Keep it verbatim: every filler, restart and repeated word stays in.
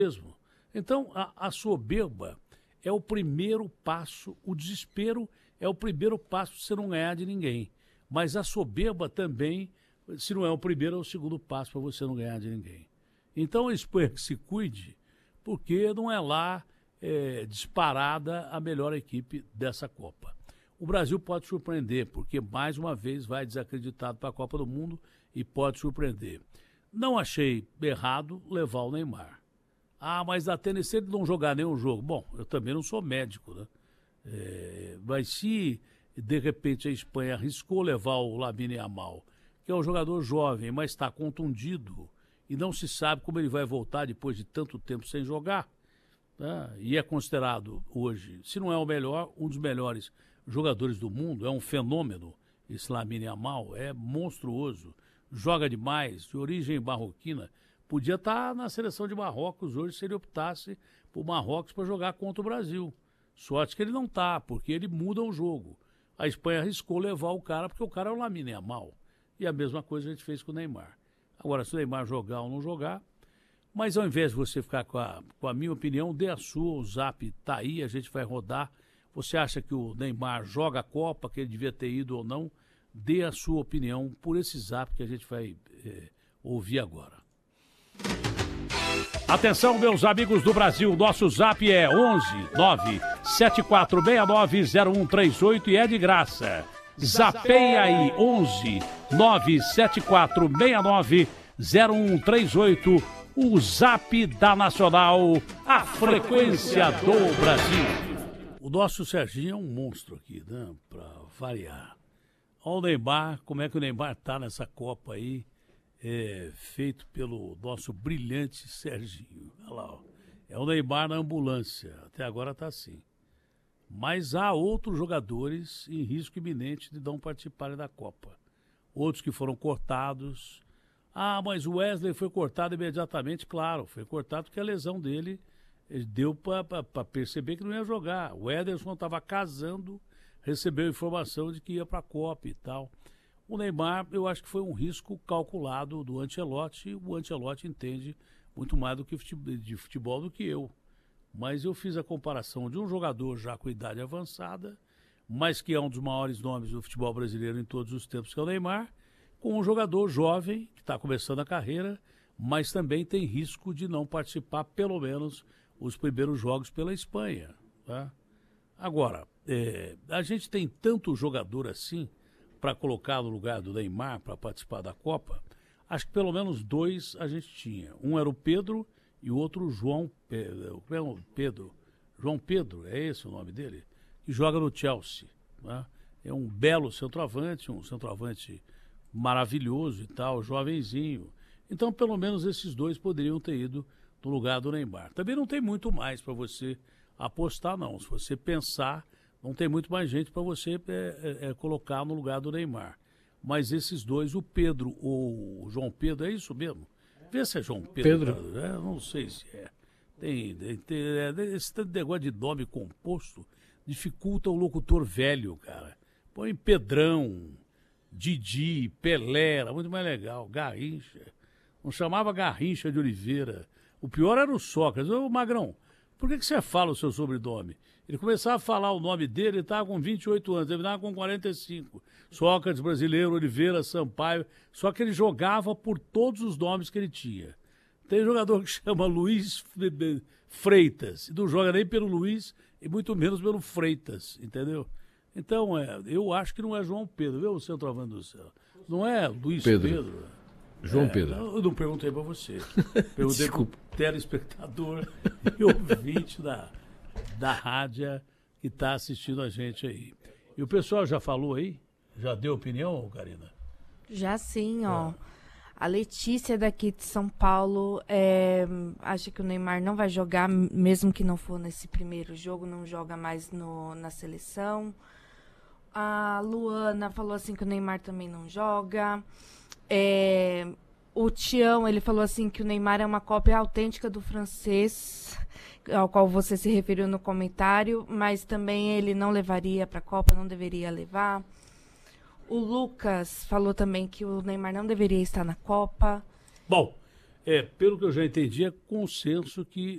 mesmo. Então, a, a soberba é o primeiro passo, o desespero é o primeiro passo para você não ganhar de ninguém. Mas a soberba também, se não é o primeiro, é o segundo passo para você não ganhar de ninguém. Então, a Espanha que se cuide, porque não é lá é, disparada a melhor equipe dessa Copa. O Brasil pode surpreender, porque mais uma vez vai desacreditado para a Copa do Mundo e pode surpreender. Não achei errado levar o Neymar. Ah, mas a tênis, se ele não jogar nenhum jogo, bom, eu também não sou médico, né? É, mas se, de repente, a Espanha arriscou levar o Lamine Yamal, que é um jogador jovem, mas está contundido, e não se sabe como ele vai voltar depois de tanto tempo sem jogar, né? E é considerado hoje, se não é o melhor, um dos melhores jogadores do mundo, é um fenômeno, esse Lamine Yamal, é monstruoso, joga demais, de origem marroquina, podia estar na seleção de Marrocos hoje se ele optasse por Marrocos para jogar contra o Brasil. Sorte que ele não está, porque ele muda o jogo. A Espanha arriscou levar o cara, porque o cara é o Lamine Yamal. E a mesma coisa a gente fez com o Neymar. Agora, se o Neymar jogar ou não jogar, mas ao invés de você ficar com a, com a minha opinião, dê a sua, o Zap está aí, a gente vai rodar. Você acha que o Neymar joga a Copa, que ele devia ter ido ou não? Dê a sua opinião por esse Zap que a gente vai é, ouvir agora. Atenção, meus amigos do Brasil, nosso Zap é onze nove sete quatro seis nove zero um três oito e é de graça. Zapeia aí, onze nove sete quatro seis nove zero um três oito, o Zap da Nacional, a frequência do Brasil. O nosso Serginho é um monstro aqui, né, para variar. Olha o Neymar, como é que o Neymar tá nessa Copa aí, é, feito pelo nosso brilhante Serginho. Olha lá, ó. É o Neymar na ambulância, até agora tá assim. Mas há outros jogadores em risco iminente de não participarem da Copa. Outros que foram cortados. Ah, mas o Wesley foi cortado imediatamente, claro, foi cortado porque a lesão dele deu para perceber que não ia jogar. O Ederson estava casando, recebeu informação de que ia para a Copa e tal. O Neymar, eu acho que foi um risco calculado do Ancelotti. O Ancelotti entende muito mais do que futebol, de futebol do que eu. Mas eu fiz a comparação de um jogador já com idade avançada, mas que é um dos maiores nomes do futebol brasileiro em todos os tempos, que é o Neymar, com um jogador jovem, que está começando a carreira, mas também tem risco de não participar, pelo menos, os primeiros jogos pela Espanha. Tá? Agora, é, a gente tem tanto jogador assim para colocar no lugar do Neymar para participar da Copa. Acho que pelo menos dois a gente tinha. Um era o Pedro e o outro o João Pedro. Pedro. João Pedro, é esse o nome dele? Que joga no Chelsea. Né? É um belo centroavante, um centroavante maravilhoso e tal, jovenzinho. Então, pelo menos esses dois poderiam ter ido no lugar do Neymar. Também não tem muito mais para você apostar, não. Se você pensar, não tem muito mais gente para você é, é, é, colocar no lugar do Neymar. Mas esses dois, o Pedro ou o João Pedro, é isso mesmo? Vê se é João Pedro. Pedro. Cara, não sei se é. Tem, tem, é, esse negócio de nome composto dificulta o locutor velho, cara. Põe Pedrão, Didi, Pelé, era muito mais legal. Garrincha. Não chamava Garrincha de Oliveira. O pior era o Sócrates. Ô, Magrão, por que, que você fala o seu sobrenome? Ele começava a falar o nome dele, ele estava com vinte e oito anos, ele estava com quarenta e cinco. Sócrates, Brasileiro, Oliveira, Sampaio. Só que ele jogava por todos os nomes que ele tinha. Tem jogador que chama Luiz Freitas, e não joga nem pelo Luiz, e muito menos pelo Freitas, entendeu? Então, é, eu acho que não é João Pedro, viu, o centroavante do céu? Não é Luiz Pedro. Pedro. João é, Pedro. Eu não perguntei para você. Perguntei para o telespectador e ouvinte da, da rádio que está assistindo a gente aí. E o pessoal já falou aí? Já deu opinião, Karina? Já sim, ó. É. A Letícia daqui de São Paulo é, acha que o Neymar não vai jogar, mesmo que não for nesse primeiro jogo, não joga mais no, na seleção. A Luana falou assim que o Neymar também não joga. É, o Tião, ele falou assim que o Neymar é uma cópia autêntica do francês, ao qual você se referiu no comentário, mas também ele não levaria para a Copa, não deveria levar. O Lucas falou também que o Neymar não deveria estar na Copa. Bom, é, pelo que eu já entendi, é consenso que